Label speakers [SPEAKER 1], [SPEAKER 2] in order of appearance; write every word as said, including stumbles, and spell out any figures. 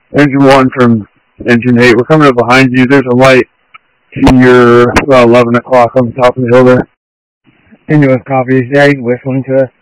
[SPEAKER 1] Engine one from engine eight. We're coming up behind you. There's a light to your about eleven o'clock on the top of the hill there.
[SPEAKER 2] Continuous copy. Yeah, he's whistling to us.